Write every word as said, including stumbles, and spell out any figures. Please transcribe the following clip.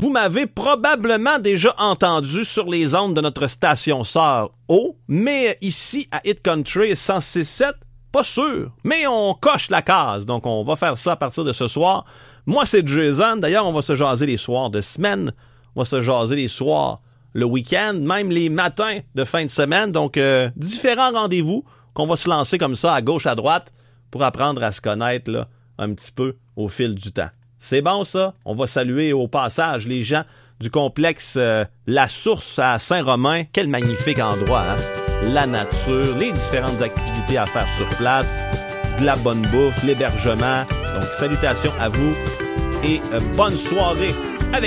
vous m'avez probablement déjà entendu sur les ondes de notre station sœur O, mais ici à Hit Country cent six sept, pas sûr, mais on coche la case, donc on va faire ça à partir de ce soir. Moi, c'est Jason. D'ailleurs, on va se jaser les soirs de semaine, on va se jaser les soirs le week-end, même les matins de fin de semaine, donc euh, différents rendez-vous qu'on va se lancer comme ça à gauche, à droite, pour apprendre à se connaître là, un petit peu au fil du temps. C'est bon, ça? On va saluer au passage les gens du complexe euh, La Source à Saint-Romain. Quel magnifique endroit, hein? La nature, les différentes activités à faire sur place, de la bonne bouffe, l'hébergement. Donc, salutations à vous et euh, bonne soirée!